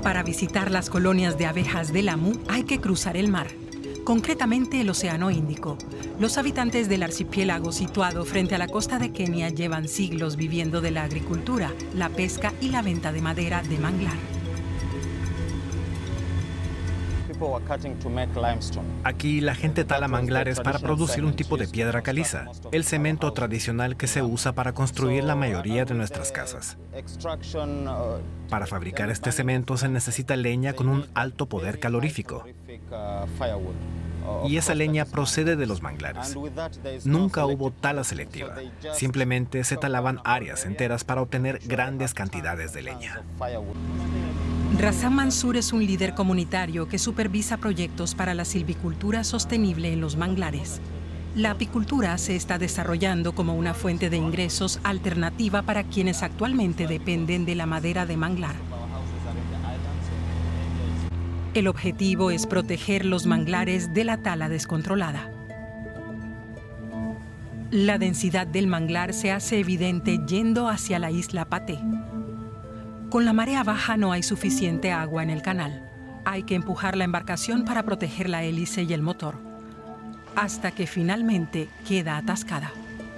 Para visitar las colonias de abejas de Lamu hay que cruzar el mar, concretamente el Océano Índico. Los habitantes del archipiélago situado frente a la costa de Kenia llevan siglos viviendo de la agricultura, la pesca y la venta de madera de manglar. Aquí la gente tala manglares para producir un tipo de piedra caliza, el cemento tradicional que se usa para construir la mayoría de nuestras casas. Para fabricar este cemento se necesita leña con un alto poder calorífico. Y esa leña procede de los manglares. Nunca hubo tala selectiva, simplemente se talaban áreas enteras para obtener grandes cantidades de leña. Rassam Mansour es un líder comunitario que supervisa proyectos para la silvicultura sostenible en los manglares. La apicultura se está desarrollando como una fuente de ingresos alternativa para quienes actualmente dependen de la madera de manglar. El objetivo es proteger los manglares de la tala descontrolada. La densidad del manglar se hace evidente yendo hacia la isla Paté. Con la marea baja no hay suficiente agua en el canal. Hay que empujar la embarcación para proteger la hélice y el motor, hasta que finalmente queda atascada.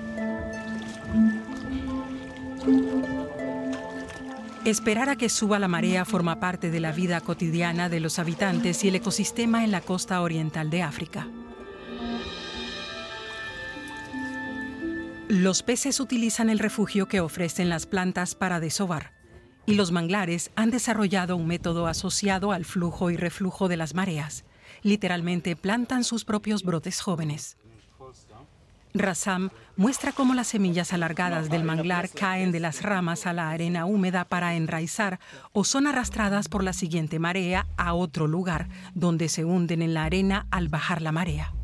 Esperar a que suba la marea forma parte de la vida cotidiana de los habitantes y el ecosistema en la costa oriental de África. Los peces utilizan el refugio que ofrecen las plantas para desovar. Y los manglares han desarrollado un método asociado al flujo y reflujo de las mareas. Literalmente plantan sus propios brotes jóvenes. Rassam muestra cómo las semillas alargadas del manglar caen de las ramas a la arena húmeda para enraizar o son arrastradas por la siguiente marea a otro lugar, donde se hunden en la arena al bajar la marea.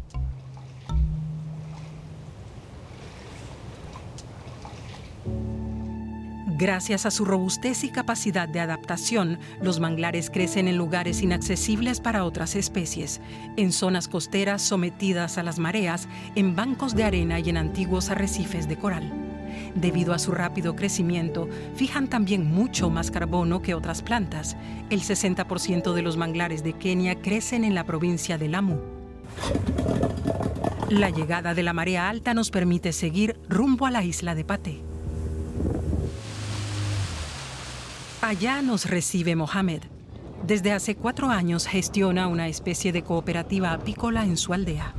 Gracias a su robustez y capacidad de adaptación, los manglares crecen en lugares inaccesibles para otras especies, en zonas costeras sometidas a las mareas, en bancos de arena y en antiguos arrecifes de coral. Debido a su rápido crecimiento, fijan también mucho más carbono que otras plantas. El 60% de los manglares de Kenia crecen en la provincia de Lamu. La llegada de la marea alta nos permite seguir rumbo a la isla de Paté. Allá nos recibe Mohamed. Desde hace 4 años gestiona una especie de cooperativa apícola en su aldea.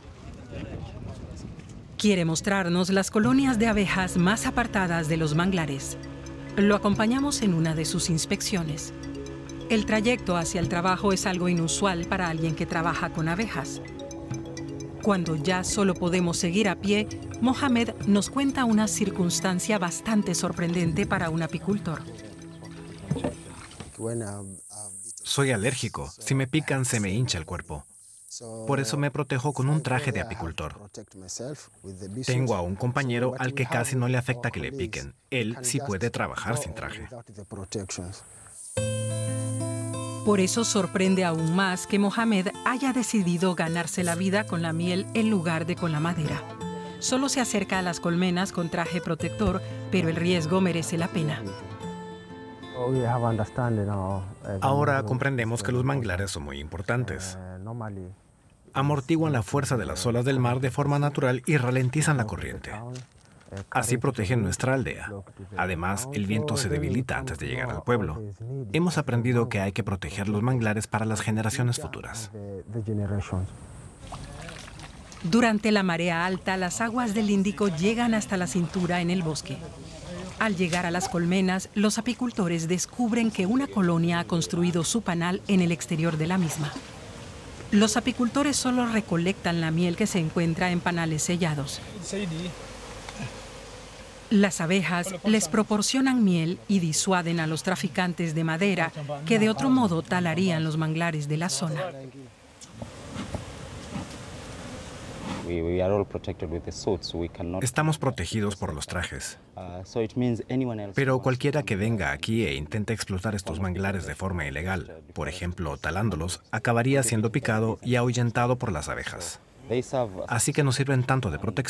Quiere mostrarnos las colonias de abejas más apartadas de los manglares. Lo acompañamos en una de sus inspecciones. El trayecto hacia el trabajo es algo inusual para alguien que trabaja con abejas. Cuando ya solo podemos seguir a pie, Mohamed nos cuenta una circunstancia bastante sorprendente para un apicultor. Soy alérgico. Si me pican, se me hincha el cuerpo. Por eso me protejo con un traje de apicultor. Tengo a un compañero al que casi no le afecta que le piquen. Él sí puede trabajar sin traje. Por eso sorprende aún más que Mohamed haya decidido ganarse la vida con la miel en lugar de con la madera. Solo se acerca a las colmenas con traje protector, pero el riesgo merece la pena. Ahora comprendemos que los manglares son muy importantes. Amortiguan la fuerza de las olas del mar de forma natural y ralentizan la corriente. Así protegen nuestra aldea. Además, el viento se debilita antes de llegar al pueblo. Hemos aprendido que hay que proteger los manglares para las generaciones futuras. Durante la marea alta, las aguas del Índico llegan hasta la cintura en el bosque. Al llegar a las colmenas, los apicultores descubren que una colonia ha construido su panal en el exterior de la misma. Los apicultores solo recolectan la miel que se encuentra en panales sellados. Las abejas les proporcionan miel y disuaden a los traficantes de madera que de otro modo talarían los manglares de la zona. Estamos protegidos por los trajes. Pero cualquiera que venga aquí e intente explotar estos manglares de forma ilegal, por ejemplo, talándolos, acabaría siendo picado y ahuyentado por las abejas. Así que nos sirven tanto de protección